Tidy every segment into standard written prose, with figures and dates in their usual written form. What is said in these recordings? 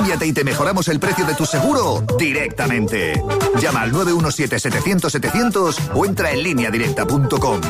Cámbiate y te mejoramos el precio de tu seguro directamente. Llama al 917-700-700 o entra en lineadirecta.com.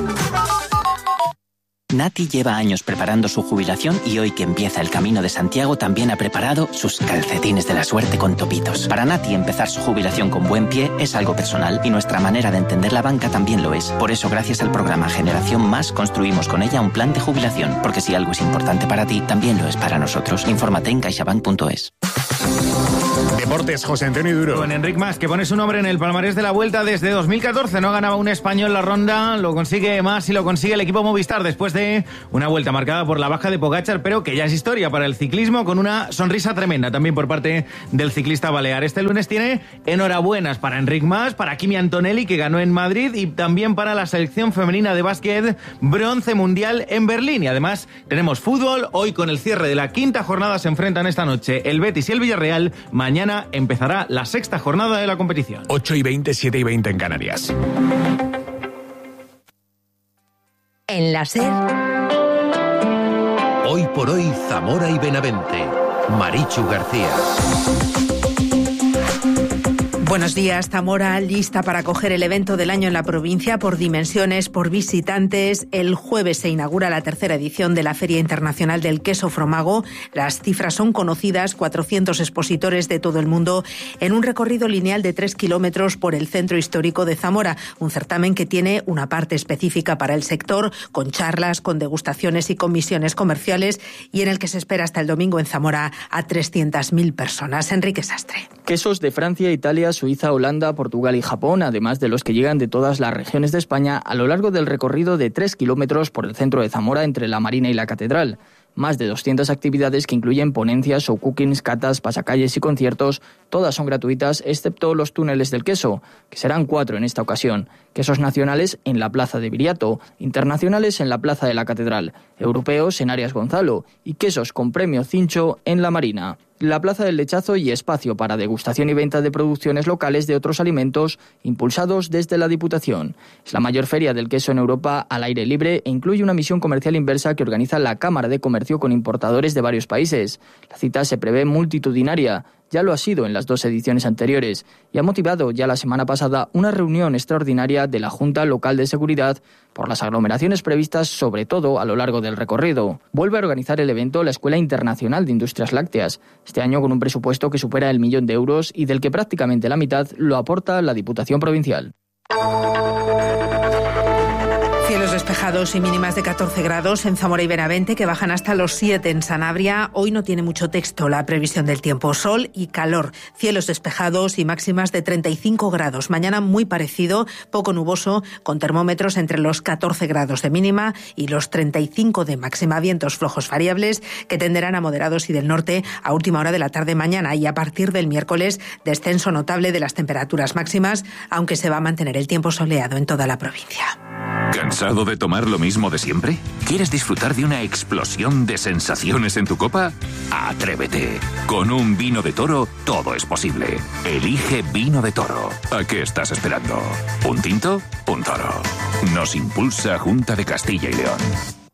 Nati lleva años preparando su jubilación y hoy que empieza el Camino de Santiago también ha preparado sus calcetines de la suerte con topitos. Para Nati empezar su jubilación con buen pie es algo personal y nuestra manera de entender la banca también lo es. Por eso gracias al programa Generación Más construimos con ella un plan de jubilación, porque si algo es importante para ti, también lo es para nosotros. Infórmate en caixabank.es. Deportes, José Antonio Duro. Con Enric Mas, que pone su nombre en el palmarés de la Vuelta desde 2014. No ganaba un español la ronda, lo consigue Mas y lo consigue el equipo Movistar después de una vuelta marcada por la baja de Pogačar, pero que ya es historia para el ciclismo, con una sonrisa tremenda también por parte del ciclista balear. Este lunes tiene enhorabuenas para Enric Mas, para Kimi Antonelli, que ganó en Madrid, y también para la selección femenina de básquet, bronce mundial en Berlín. Y además tenemos fútbol. Hoy, con el cierre de la quinta jornada, se enfrentan esta noche el Betis y el Villarreal. Mañana empezará la sexta jornada de la competición. 8:20, 7:20 en Canarias. En la SER. Hoy por hoy, Zamora y Benavente. Marichu García. Buenos días. Zamora lista para acoger el evento del año en la provincia por dimensiones, por visitantes. El jueves se inaugura la tercera edición de la Feria Internacional del Queso Fromago. Las cifras son conocidas: 400 expositores de todo el mundo en un recorrido lineal de 3 kilómetros por el centro histórico de Zamora. Un certamen que tiene una parte específica para el sector, con charlas, con degustaciones y con misiones comerciales, y en el que se espera hasta el domingo en Zamora a 300.000 personas. Enrique Sastre. Quesos de Francia, Italia, Suiza, Holanda, Portugal y Japón, además de los que llegan de todas las regiones de España a lo largo del recorrido de 3 kilómetros por el centro de Zamora entre la Marina y la Catedral. Más de 200 actividades que incluyen ponencias, show cookings, catas, pasacalles y conciertos. Todas son gratuitas, excepto los túneles del queso, que serán 4 en esta ocasión. Quesos nacionales en la Plaza de Viriato, internacionales en la Plaza de la Catedral, europeos en Arias Gonzalo y quesos con premio Cincho en la Marina. La Plaza del Lechazo y espacio para degustación y venta de producciones locales de otros alimentos impulsados desde la Diputación. Es la mayor feria del queso en Europa al aire libre e incluye una misión comercial inversa que organiza la Cámara de Comercio con importadores de varios países. La cita se prevé multitudinaria. Ya lo ha sido en las 2 ediciones anteriores y ha motivado ya la semana pasada una reunión extraordinaria de la Junta Local de Seguridad por las aglomeraciones previstas, sobre todo a lo largo del recorrido. Vuelve a organizar el evento la Escuela Internacional de Industrias Lácteas, este año con un presupuesto que supera el 1 millón de euros y del que prácticamente la mitad lo aporta la Diputación Provincial. Cielos despejados y mínimas de 14 grados en Zamora y Benavente, que bajan hasta los 7 en Sanabria. Hoy no tiene mucho texto la previsión del tiempo. Sol y calor. Cielos despejados y máximas de 35 grados. Mañana muy parecido, poco nuboso, con termómetros entre los 14 grados de mínima y los 35 de máxima. Vientos flojos variables que tenderán a moderados y del norte a última hora de la tarde mañana, y a partir del miércoles descenso notable de las temperaturas máximas, aunque se va a mantener el tiempo soleado en toda la provincia. ¿Cansado de tomar lo mismo de siempre? ¿Quieres disfrutar de una explosión de sensaciones en tu copa? ¡Atrévete! Con un vino de Toro todo es posible. Elige Vino de Toro. ¿A qué estás esperando? ¿Un tinto? Un toro. Nos impulsa Junta de Castilla y León.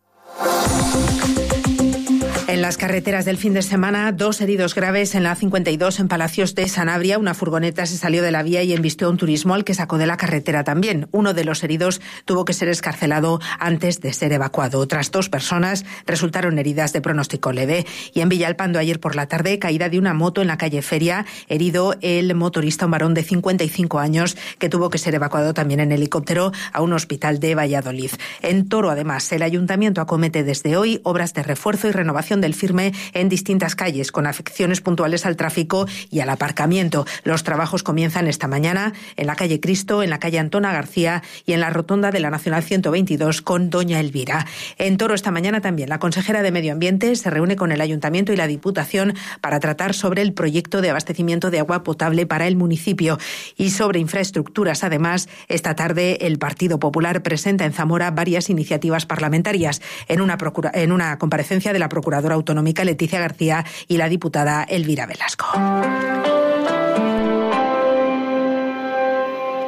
En las carreteras del fin de semana, 2 heridos graves en la A52 en Palacios de Sanabria. Una furgoneta se salió de la vía y embistió a un turismo al que sacó de la carretera también. Uno de los heridos tuvo que ser excarcelado antes de ser evacuado. Otras 2 personas resultaron heridas de pronóstico leve. Y en Villalpando, ayer por la tarde, caída de una moto en la calle Feria. Herido el motorista, un varón de 55 años, que tuvo que ser evacuado también en helicóptero a un hospital de Valladolid. En Toro, además, el ayuntamiento acomete desde hoy obras de refuerzo y renovación del firme en distintas calles, con afecciones puntuales al tráfico y al aparcamiento. Los trabajos comienzan esta mañana en la calle Cristo, en la calle Antona García y en la rotonda de la Nacional 122 con Doña Elvira. En Toro, esta mañana también, la consejera de Medio Ambiente se reúne con el Ayuntamiento y la Diputación para tratar sobre el proyecto de abastecimiento de agua potable para el municipio. Y sobre infraestructuras, además, esta tarde el Partido Popular presenta en Zamora varias iniciativas parlamentarias en una comparecencia de la Procuradora Autonómica Leticia García y la diputada Elvira Velasco.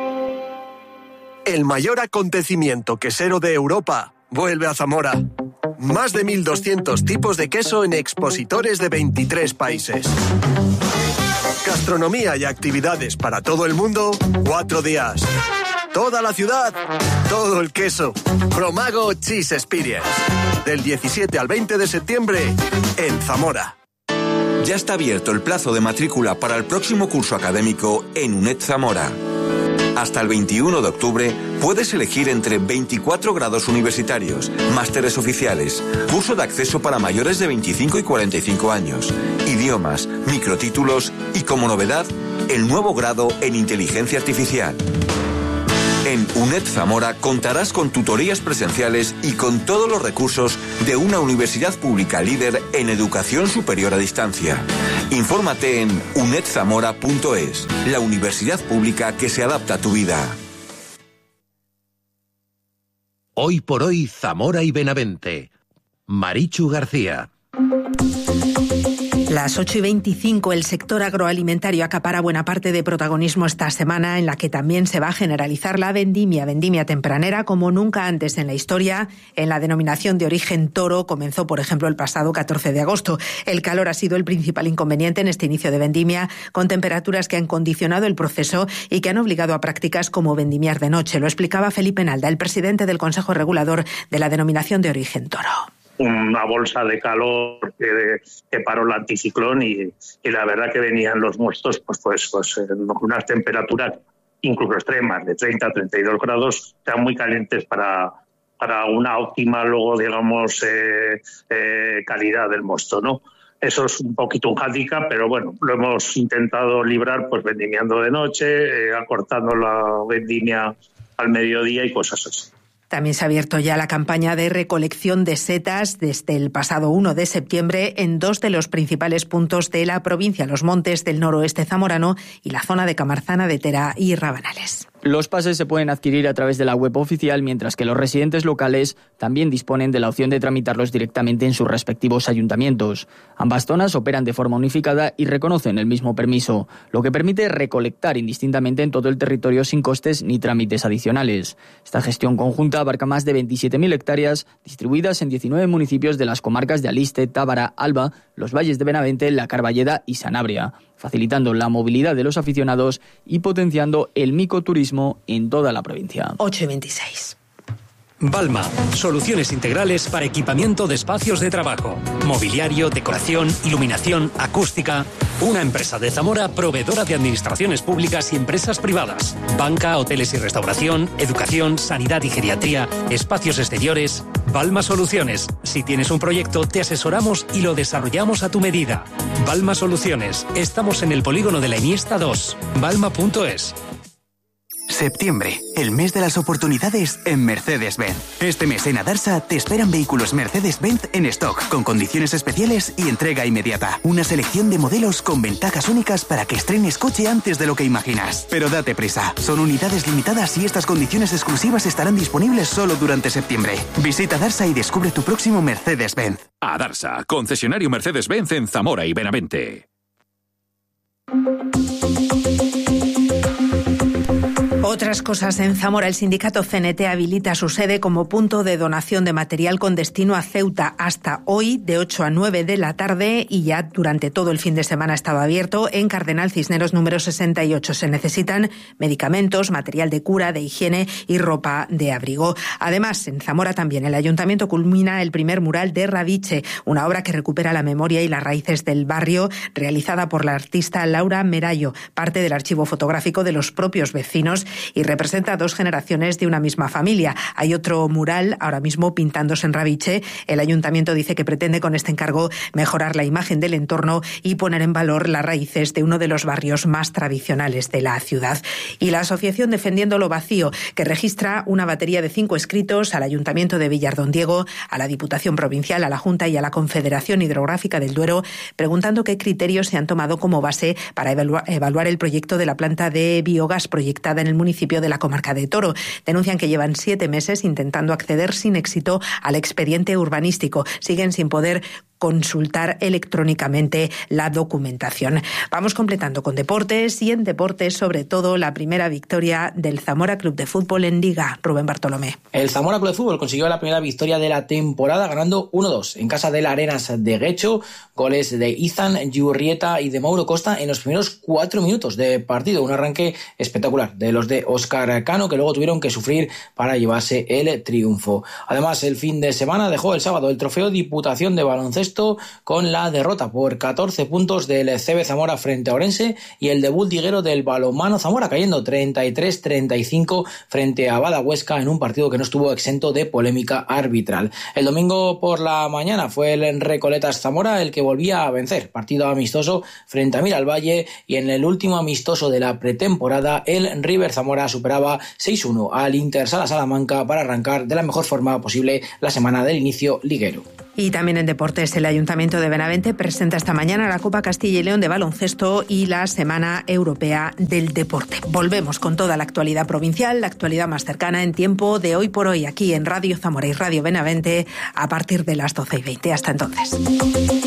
El mayor acontecimiento quesero de Europa vuelve a Zamora. Más de 1.200 tipos de queso en expositores de 23 países. Gastronomía y actividades para todo el mundo, 4 días. Toda la ciudad, todo el queso. Promago Cheese Experience. Del 17 al 20 de septiembre en Zamora. Ya está abierto el plazo de matrícula para el próximo curso académico en UNED Zamora. Hasta el 21 de octubre puedes elegir entre 24 grados universitarios, másteres oficiales, curso de acceso para mayores de 25 y 45 años, idiomas, microtítulos y, como novedad, el nuevo grado en inteligencia artificial. En UNED Zamora contarás con tutorías presenciales y con todos los recursos de una universidad pública líder en educación superior a distancia. Infórmate en unedzamora.es, la universidad pública que se adapta a tu vida. Hoy por hoy, Zamora y Benavente. Marichu García. Las 8:25, el sector agroalimentario acapara buena parte de protagonismo esta semana, en la que también se va a generalizar la vendimia tempranera como nunca antes en la historia. En la denominación de origen toro comenzó, por ejemplo, el pasado 14 de agosto. El calor ha sido el principal inconveniente en este inicio de vendimia, con temperaturas que han condicionado el proceso y que han obligado a prácticas como vendimiar de noche. Lo explicaba Felipe Nalda, el presidente del Consejo Regulador de la denominación de origen toro. Una bolsa de calor que paró el anticiclón y la verdad que venían los muestros pues unas temperaturas incluso extremas de 30 a 32 grados, están muy calientes para una óptima luego digamos calidad del mosto, ¿no? Eso es un poquito un hándicap, pero bueno, lo hemos intentado librar pues vendimiando de noche, acortando la vendimia al mediodía y cosas así. También se ha abierto ya la campaña de recolección de setas desde el pasado 1 de septiembre en 2 de los principales puntos de la provincia, los montes del noroeste zamorano y la zona de Camarzana de Tera y Rabanales. Los pases se pueden adquirir a través de la web oficial, mientras que los residentes locales también disponen de la opción de tramitarlos directamente en sus respectivos ayuntamientos. Ambas zonas operan de forma unificada y reconocen el mismo permiso, lo que permite recolectar indistintamente en todo el territorio sin costes ni trámites adicionales. Esta gestión conjunta abarca más de 27.000 hectáreas distribuidas en 19 municipios de las comarcas de Aliste, Tábara, Alba, los valles de Benavente, La Carballeda y Sanabria, facilitando la movilidad de los aficionados y potenciando el micoturismo en toda la provincia. 8:26. Balma, soluciones integrales para equipamiento de espacios de trabajo, mobiliario, decoración, iluminación, acústica. Una empresa de Zamora proveedora de administraciones públicas y empresas privadas, banca, hoteles y restauración, educación, sanidad y geriatría, espacios exteriores. Balma Soluciones. Si tienes un proyecto, te asesoramos y lo desarrollamos a tu medida. Balma Soluciones. Estamos en el polígono de la Iniesta 2. Balma.es. Septiembre, el mes de las oportunidades en Mercedes-Benz. Este mes en Adarsa te esperan vehículos Mercedes-Benz en stock, con condiciones especiales y entrega inmediata. Una selección de modelos con ventajas únicas para que estrenes coche antes de lo que imaginas. Pero date prisa, son unidades limitadas y estas condiciones exclusivas estarán disponibles solo durante septiembre. Visita Adarsa y descubre tu próximo Mercedes-Benz. Adarsa, concesionario Mercedes-Benz en Zamora y Benavente. Otras cosas en Zamora, el sindicato CNT habilita su sede como punto de donación de material con destino a Ceuta hasta hoy de 8 a 9 de la tarde y ya durante todo el fin de semana ha estado abierto en Cardenal Cisneros número 68. Se necesitan medicamentos, material de cura, de higiene y ropa de abrigo. Además, en Zamora también el ayuntamiento culmina el primer mural de Raviche, una obra que recupera la memoria y las raíces del barrio, realizada por la artista Laura Merallo, parte del archivo fotográfico de los propios vecinos y representa 2 generaciones de una misma familia. Hay otro mural ahora mismo pintándose en Raviche. El ayuntamiento dice que pretende con este encargo mejorar la imagen del entorno y poner en valor las raíces de uno de los barrios más tradicionales de la ciudad. Y la asociación Defendiendo lo Vacío, que registra una batería de 5 escritos al Ayuntamiento de Villardondiego, a la Diputación Provincial, a la Junta y a la Confederación Hidrográfica del Duero, preguntando qué criterios se han tomado como base para evaluar el proyecto de la planta de biogás proyectada en el municipio de la comarca de Toro. Denuncian que llevan 7 meses intentando acceder sin éxito al expediente urbanístico. Siguen sin poder consultar electrónicamente la documentación. Vamos completando con deportes y en deportes sobre todo la primera victoria del Zamora Club de Fútbol en Liga. Rubén Bartolomé. El Zamora Club de Fútbol consiguió la primera victoria de la temporada ganando 1-2 en casa del Arenas de Guecho. Goles de Izan, Yurrieta y de Mauro Costa en los primeros 4 minutos de partido. Un arranque espectacular de los de Óscar Cano, que luego tuvieron que sufrir para llevarse el triunfo. Además, el fin de semana dejó el sábado el trofeo Diputación de baloncesto con la derrota por 14 puntos del CB Zamora frente a Orense y el debut liguero del balonmano Zamora cayendo 33-35 frente a Bada Huesca en un partido que no estuvo exento de polémica arbitral. El domingo por la mañana fue el Recoletas Zamora el que volvía a vencer. Partido amistoso frente a Miralvalle y en el último amistoso de la pretemporada el River Zamora superaba 6-1 al Intersala Salamanca para arrancar de la mejor forma posible la semana del inicio liguero. Y también en deportes, el Ayuntamiento de Benavente presenta esta mañana la Copa Castilla y León de baloncesto y la Semana Europea del Deporte. Volvemos con toda la actualidad provincial, la actualidad más cercana en tiempo de hoy por hoy, aquí en Radio Zamora y Radio Benavente, a partir de las 12:20. Hasta entonces.